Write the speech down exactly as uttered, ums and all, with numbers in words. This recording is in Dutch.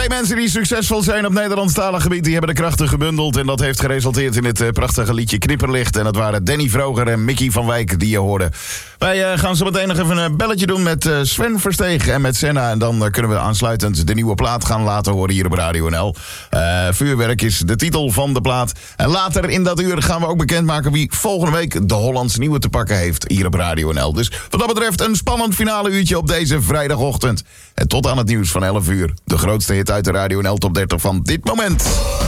Twee mensen die succesvol zijn op Nederlandstalig gebied, die hebben de krachten gebundeld. En dat heeft geresulteerd in het uh, prachtige liedje Knipperlicht. En dat waren Danny Vroger en Mickey van Wijk die je hoorde. Wij uh, gaan zo meteen nog even een belletje doen met uh, Sven Versteeg en met Senna. En dan uh, kunnen we aansluitend de nieuwe plaat gaan laten horen hier op Radio N L. Uh, Vuurwerk is de titel van de plaat. En later in dat uur gaan we ook bekendmaken wie volgende week de Hollands Nieuwe te pakken heeft hier op Radio N L. Dus wat dat betreft een spannend finale uurtje op deze vrijdagochtend. En tot aan het nieuws van elf uur. De grootste hit uit de Radio N L Top dertig van dit moment.